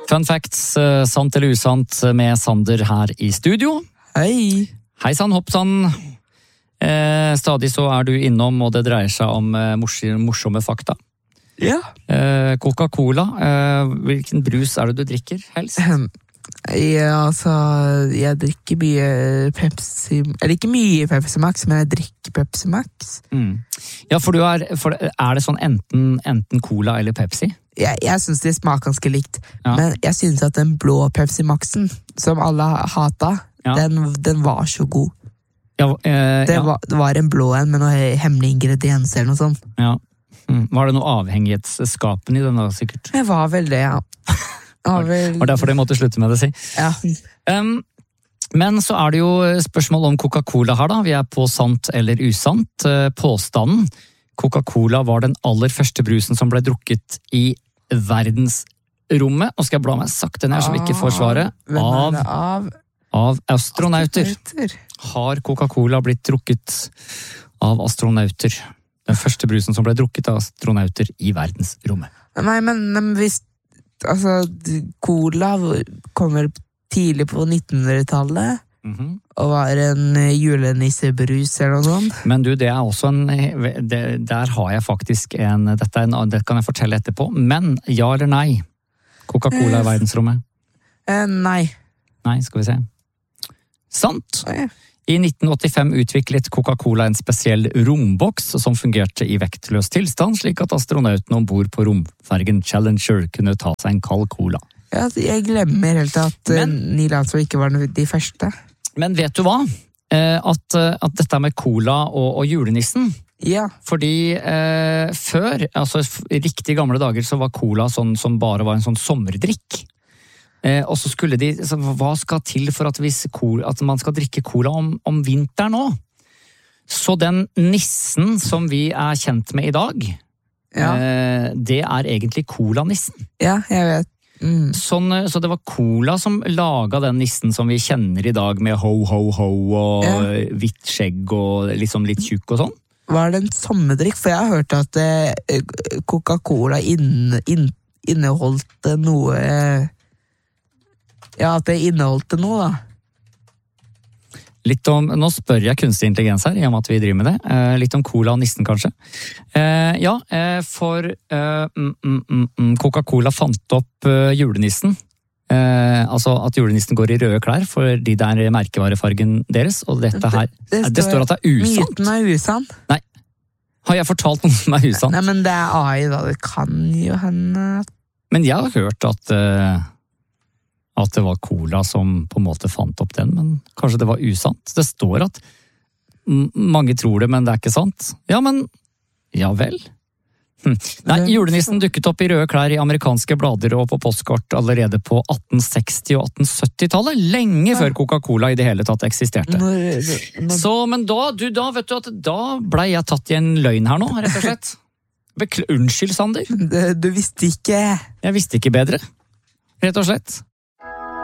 Fun facts, sant eller usant med Sander her i studio. Hei. Hei sann, hopp sann. Stadig så du innom, og det dreier seg om morsomme fakta. Ja. Coca-Cola, hvilken brus det du drikker helst? Ja, altså, jeg drikker mye Pepsi, eller ikke mye Pepsi Max, men jeg drikker Pepsi Max. Ja, for det sånn enten Cola eller Pepsi? Jeg synes det smaker ganske likt, Ja. men jeg synes at den blå Pepsi Maxen, som alle hatet, Ja. den var så god. Ja, Det var en blå en med noe hemmelig ingredienser eller noe sånt. ja. Var det noe avhengighetsskapen i den da, sikkert? Det var vel det, ja. Var derfor de måtte slutte med det, si. Ja. Men så det jo spørsmål om Coca-Cola her da. Vi på sant eller usant. Påstanden. Coca-Cola var den aller første brusen som ble drukket i verdensrommet. Og skal jeg bla meg sakte ned, så vi ikke får svaret. Hvem det Av astronauter. Har Coca-Cola blitt drukket av astronauter? Den første brusen som ble drukket av astronauter i verdensrommet. Nei, men hvis altså, cola kommer tidlig på 1900-tallet, og var en julenissebrus eller noe sånt. Men du, det også der har jeg faktisk det kan jeg fortelle etterpå, men ja eller nei? Coca-Cola i verdensrommet? Nei. Nei, skal vi se. Sant! Oi. I 1985 utviklet Coca-Cola en spesiell romboks som fungerte i vektløs tilstand, slik at astronautene ombord på romfergen Challenger kunne ta seg en kald cola. Ja, jeg glemmer helt at Neil Armstrong ikke var de første. Men vet du hva? At dette med cola og julenissen, Ja. fordi før, altså riktig gamle dager, så var cola sånn som bare var en sånn sommerdrikk. Og så skulle hva skal til for at man skal drikke cola om vinteren nå? Så den nissen som vi kjent med i dag, det egentlig colanissen. Ja, jeg vet. Så det var cola som laget den nissen som vi kjenner i dag, med ho, ho, ho, og hvitt skjegg og liksom litt tjukk og sånn. Var det en sommerdrikk? For jeg har hørt at Coca-Cola inneholdt noe. Ja, at det inneholdt noe, da. Nå spør jeg kunstig intelligens her, i og med at vi driver med det. Litt om cola og nissen, kanskje. For Coca-Cola fant opp julenissen. Altså at julenissen går i røde klær, fordi det merkevarefargen deres, og dette her, det står at det usant. Myten usant. Nei. Har jeg fortalt noe som usant? Nei, men det AI da, det kan jo henne. Men jeg har hørt at det var cola som på en måte fant opp den, men kanskje det var usant. Det står at mange tror det, men det ikke sant. Ja, men ja vel. Nei, julenissen dukket opp i røde klær i amerikanske blader og på postkort allerede på 1860- og 1870-tallet, lenge før Coca-Cola i det hele tatt eksisterte. Så, men da vet du at da ble jeg tatt i en løgn her nå, rett og slett. Unnskyld, Sander. Du visste ikke. Jeg visste ikke bedre, rett og slett.